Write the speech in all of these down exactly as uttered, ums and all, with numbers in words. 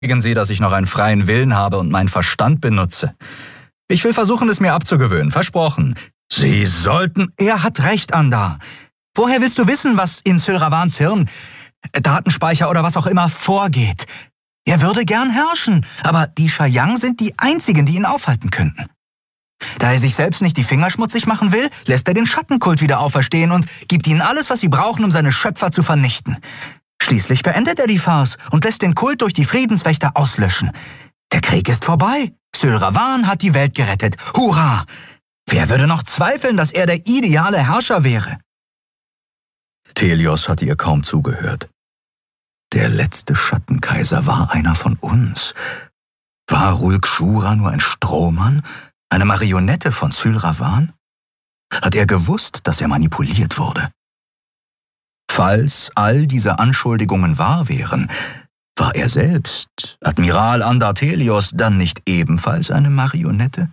Sie, dass ich noch einen freien Willen habe und meinen Verstand benutze. Ich will versuchen, es mir abzugewöhnen, versprochen. Sie sollten... Er hat recht, Andar. Woher willst du wissen, was in Sylravans Hirn, Datenspeicher oder was auch immer vorgeht? Er würde gern herrschen, aber die Shayang sind die einzigen, die ihn aufhalten könnten. Da er sich selbst nicht die Finger schmutzig machen will, lässt er den Schattenkult wieder auferstehen und gibt ihnen alles, was sie brauchen, um seine Schöpfer zu vernichten. Schließlich beendet er die Farce und lässt den Kult durch die Friedenswächter auslöschen. Der Krieg ist vorbei. Sylravan hat die Welt gerettet. Hurra! Wer würde noch zweifeln, dass er der ideale Herrscher wäre? Telios hatte ihr kaum zugehört. Der letzte Schattenkaiser war einer von uns. War Rulkshura nur ein Strohmann? Eine Marionette von Sylravan? Hat er gewusst, dass er manipuliert wurde? Falls all diese Anschuldigungen wahr wären, war er selbst, Admiral Andar Telios, dann nicht ebenfalls eine Marionette?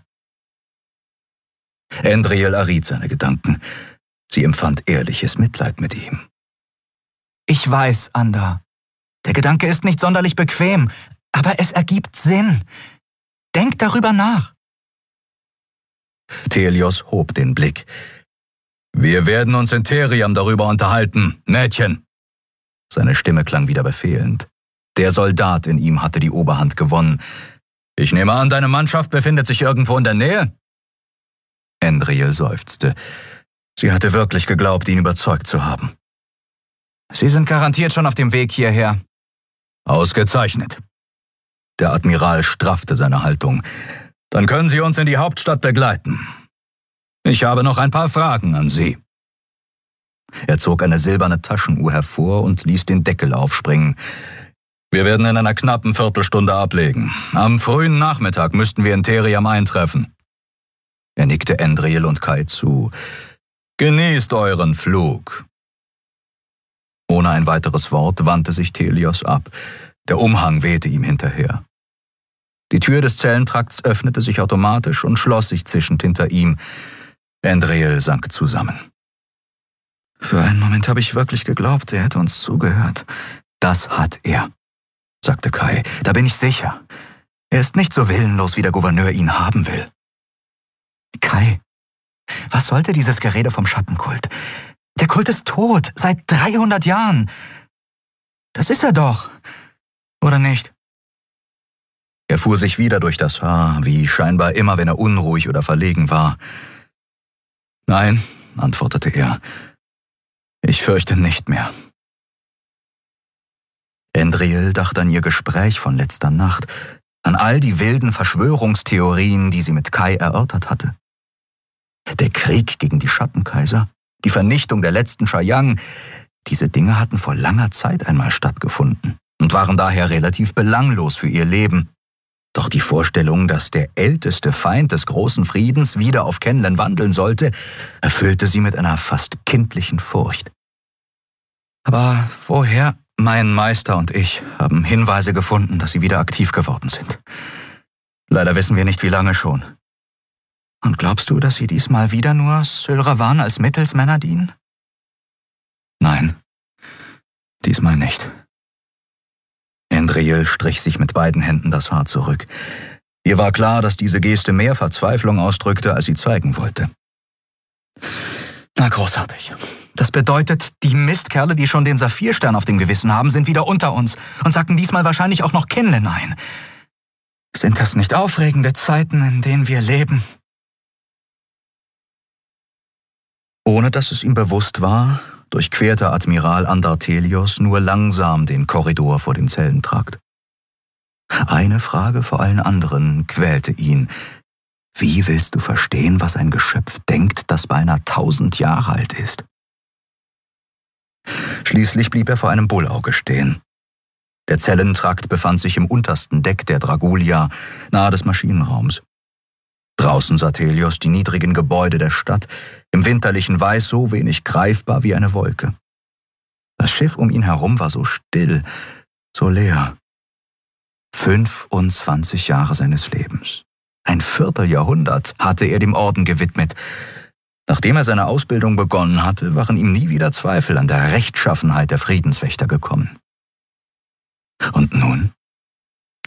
Endriel erriet seine Gedanken. Sie empfand ehrliches Mitleid mit ihm. Ich weiß, Andar. Der Gedanke ist nicht sonderlich bequem, aber es ergibt Sinn. Denk darüber nach. Telios hob den Blick. Wir werden uns in Theriam darüber unterhalten, Mädchen. Seine Stimme klang wieder befehlend. Der Soldat in ihm hatte die Oberhand gewonnen. Ich nehme an, deine Mannschaft befindet sich irgendwo in der Nähe? Endriel seufzte. Sie hatte wirklich geglaubt, ihn überzeugt zu haben. Sie sind garantiert schon auf dem Weg hierher. Ausgezeichnet. Der Admiral straffte seine Haltung. Dann können Sie uns in die Hauptstadt begleiten. Ich habe noch ein paar Fragen an Sie. Er zog eine silberne Taschenuhr hervor und ließ den Deckel aufspringen. Wir werden in einer knappen Viertelstunde ablegen. Am frühen Nachmittag müssten wir in Theriam eintreffen. Er nickte Endriel und Kai zu. Genießt euren Flug. Ohne ein weiteres Wort wandte sich Telios ab. Der Umhang wehte ihm hinterher. Die Tür des Zellentrakts öffnete sich automatisch und schloss sich zischend hinter ihm. Endriel sank zusammen. Für einen Moment habe ich wirklich geglaubt, er hätte uns zugehört. Das hat er, sagte Kai. Da bin ich sicher. Er ist nicht so willenlos, wie der Gouverneur ihn haben will. Kai, was sollte dieses Gerede vom Schattenkult? Der Kult ist tot, seit dreihundert Jahren. Das ist er doch, oder nicht? Er fuhr sich wieder durch das Haar, wie scheinbar immer, wenn er unruhig oder verlegen war. Nein, antwortete er. Ich fürchte nicht mehr. Endriel dachte an ihr Gespräch von letzter Nacht, an all die wilden Verschwörungstheorien, die sie mit Kai erörtert hatte. Der Krieg gegen die Schattenkaiser, die Vernichtung der letzten Shayang, diese Dinge hatten vor langer Zeit einmal stattgefunden und waren daher relativ belanglos für ihr Leben. Doch die Vorstellung, dass der älteste Feind des großen Friedens wieder auf Kenlen wandeln sollte, erfüllte sie mit einer fast kindlichen Furcht. Aber woher? Mein Meister und ich haben Hinweise gefunden, dass sie wieder aktiv geworden sind. Leider wissen wir nicht, wie lange schon. Und glaubst du, dass sie diesmal wieder nur Sylravan als Mittelsmänner dienen? Nein, diesmal nicht. Endriel strich sich mit beiden Händen das Haar zurück. Ihr war klar, dass diese Geste mehr Verzweiflung ausdrückte, als sie zeigen wollte. Na, großartig. Das bedeutet, die Mistkerle, die schon den Saphirstern auf dem Gewissen haben, sind wieder unter uns und sacken diesmal wahrscheinlich auch noch Kenlen ein. Sind das nicht aufregende Zeiten, in denen wir leben? Ohne dass es ihm bewusst war, durchquerte Admiral Andar Telios nur langsam den Korridor vor dem Zellentrakt. Eine Frage vor allen anderen quälte ihn. Wie willst du verstehen, was ein Geschöpf denkt, das beinahe tausend Jahre alt ist? Schließlich blieb er vor einem Bullauge stehen. Der Zellentrakt befand sich im untersten Deck der Dragulia, nahe des Maschinenraums. Draußen sah Telios die niedrigen Gebäude der Stadt, im winterlichen Weiß so wenig greifbar wie eine Wolke. Das Schiff um ihn herum war so still, so leer. fünfundzwanzig Jahre seines Lebens. Ein Vierteljahrhundert hatte er dem Orden gewidmet. Nachdem er seine Ausbildung begonnen hatte, waren ihm nie wieder Zweifel an der Rechtschaffenheit der Friedenswächter gekommen. Und nun?